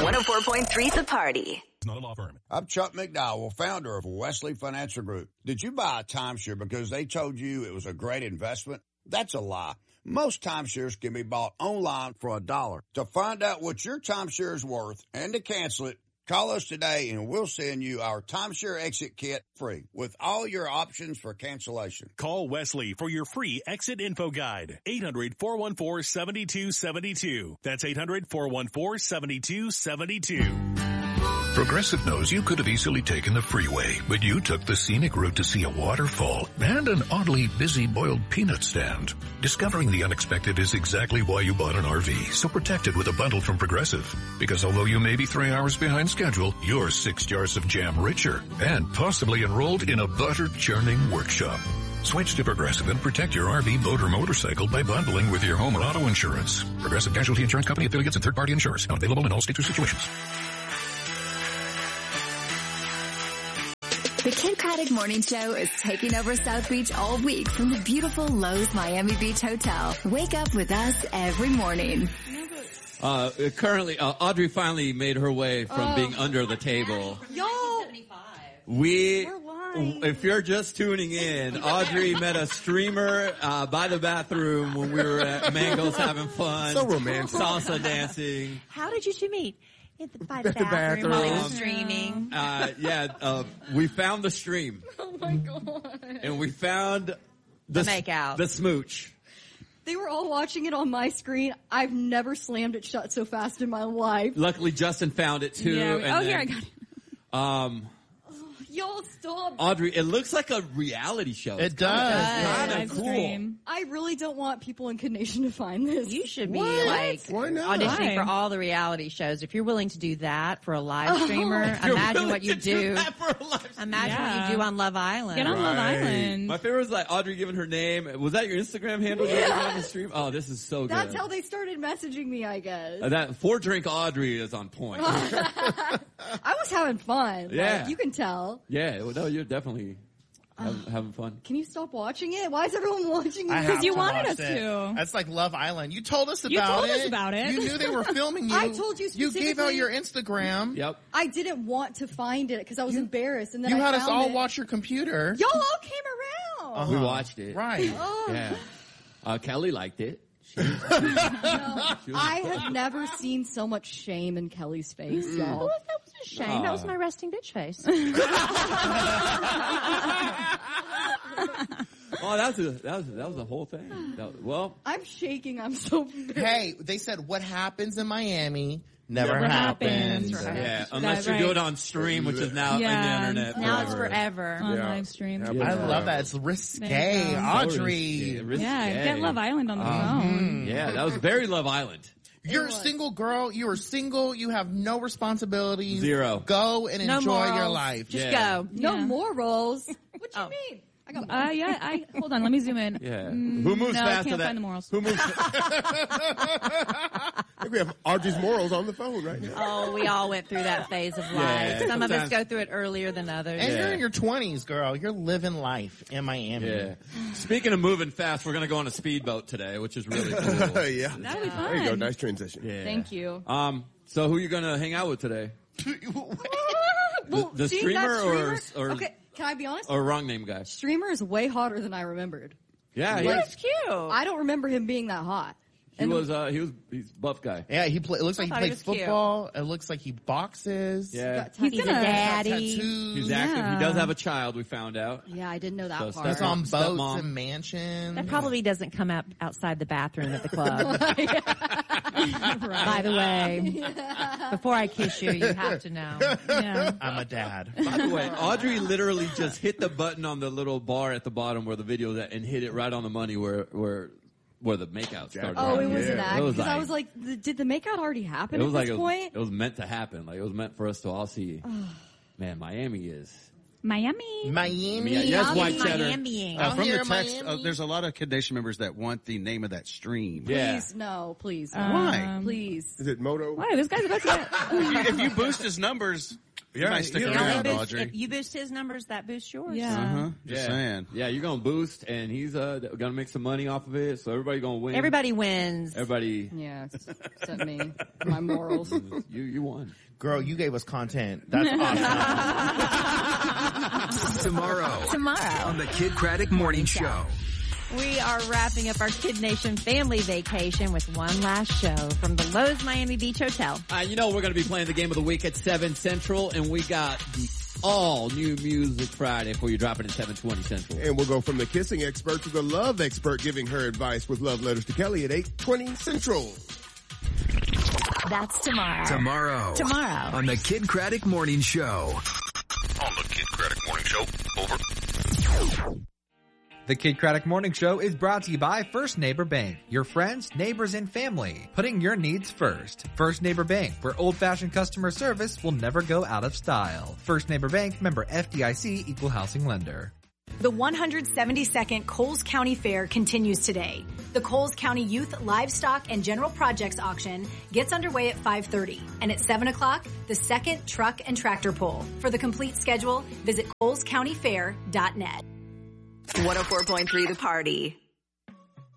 104.3 The Party. Not a law firm. I'm Chuck McDowell, founder of Wesley Financial Group. Did you buy a timeshare because they told you it was a great investment? That's a lie. Most timeshares can be bought online for $1. To find out what your timeshare is worth and to cancel it, call us today and we'll send you our timeshare exit kit free with all your options for cancellation. Call Wesley for your free exit info guide. 800-414-7272. That's 800-414-7272. Progressive knows you could have easily taken the freeway, but you took the scenic route to see a waterfall and an oddly busy boiled peanut stand. Discovering the unexpected is exactly why you bought an RV, so protect it with a bundle from Progressive. Because although you may be 3 hours behind schedule, you're 6 jars of jam richer and possibly enrolled in a butter-churning workshop. Switch to Progressive and protect your RV, boat, or motorcycle by bundling with your home or auto insurance. Progressive Casualty Insurance Company, affiliates, and third-party insurers. Not available in all states or situations. The Kim Craddock Morning Show is taking over South Beach all week from the beautiful Lowe's Miami Beach Hotel. Wake up with us every morning. Currently, Audrey finally made her way from being under the table. Y'all, if you're just tuning in, Audrey met a streamer by the bathroom when we were at Mango's having fun. So romantic. Salsa dancing. how did you two meet? By the bathroom while he was streaming. We found the stream. Oh my god. And we found the makeout. The smooch. They were all watching it on my screen. I've never slammed it shut so fast in my life. Luckily, Justin found it too. Yeah. Here I got it. Y'all stop. Audrey, it looks like a reality show. It does. Kind of cool. Stream. I really don't want people in Kid Nation to find this. You should be Why not? auditioning for all the reality shows. If you're willing to do that for a live streamer, imagine what you do. Imagine what you do on Love Island. Get on Love Island. My favorite was like Audrey giving her name. Was that your Instagram handle on the stream? Oh, this is so good. That's how they started messaging me, I guess. That 4-drink Audrey is on point. I was having fun. Yeah. Like, you can tell. Yeah, well, no, you're definitely having fun. Can you stop watching it? Why is everyone watching it? Because you wanted us to. That's like Love Island. You told us about it. You told us about it. You knew they were filming you. I told you You gave out specifically. your Instagram. Yep. I didn't want to find it because I was embarrassed. And then You I had us found all it. watch your computer. Y'all all came around. We watched it. Right. Oh. Yeah. Kelly liked it. I have never seen so much shame in Kelly's face, y'all. That was a shame. That was my resting bitch face. Oh, that was the whole thing. I'm shaking. I'm so embarrassed. Hey, they said what happens in Miami never happens. happens. Right. Yeah, unless you Right. do it on stream, which is now in the internet. Now it's forever. On live stream. I love that. It's risque. There you go. Audrey. Yeah, get Love Island on the phone. Yeah, that was very Love Island. You're a single girl. You are single. You have no responsibilities. Zero. Go and No enjoy your morals. life. Just Yeah. go. No Yeah. morals. What you mean? I got Hold on, let me zoom in. Yeah. Who moves no, fast I can't to that? find the morals. Who moves? I think we have Audrey's morals on the phone right now. Oh, we all went through that phase of life. Yeah, Some of us sometimes- go through it earlier than others. And Yeah. you're in your 20s, girl. You're living life in Miami. Yeah. Speaking of moving fast, we're gonna go on a speedboat today, which is really cool. Yeah. That'll be fun. There you go. Nice transition. Yeah. Thank you. So who you gonna hang out with today? Well, the see, streamer that or okay, can I be honest? or wrong name guy? Streamer is way hotter than I remembered. Yeah, That's cute. I don't remember him being that hot. he's buff guy. Yeah, it looks like he thought he plays was cute. football. It looks like he boxes. Yeah. He's a daddy. Tattoos. He's active. He does have a child, we found out. Yeah, I didn't know that So part. That's on boats Stepmom. and mansions. That probably doesn't come up outside the bathroom at the club. By the way, before I kiss you, you have to know. Yeah. I'm a dad. By the way, Audrey literally just hit the button on the little bar at the bottom where the video's at and hit it right on the money where the makeout started. Oh, it was an act. It was Because I like- was like, did the makeout already happen It at was like this point? it was meant to happen. Like it was meant for us to all see. Man, Miami is. Miami. Miami. Yes, white cheddar. Miami. Out From here the in text, Miami. there's a lot of Kid Nation members that want the name of that stream. Yeah. Please, no, please. Why? Please. Is it Moto? Why? This guy's about to get... If you boost his numbers, You might stick He only around, boosts- Audrey. If you boost his numbers, that boosts yours. Yeah. Just saying. Yeah, you're gonna boost, and he's gonna make some money off of it. So everybody gonna win. Everybody wins. Everybody. Yeah, except me. My morals. You won. Girl, you gave us content. That's awesome. Tomorrow on the Kid Craddock Morning Show. We are wrapping up our Kid Nation family vacation with one last show from the Lowe's Miami Beach Hotel. You know we're going to be playing the game of the week at 7 Central, and we got the all-new Music Friday for you dropping at 7:20 Central. And we'll go from the kissing expert to the love expert giving her advice with Love Letters to Kelly at 8:20 Central. That's tomorrow. Tomorrow on the Kid Craddock Morning Show. On the Kid Craddock Morning Show. Over. The Kid Craddock Morning Show is brought to you by First Neighbor Bank. Your friends, neighbors, and family. Putting your needs first. First Neighbor Bank, where old-fashioned customer service will never go out of style. First Neighbor Bank, member FDIC, equal housing lender. The 172nd Coles County Fair continues today. The Coles County Youth Livestock and General Projects Auction gets underway at 5:30. And at 7 o'clock, the second truck and tractor pull. For the complete schedule, visit colescountyfair.net. 104.3 The Party.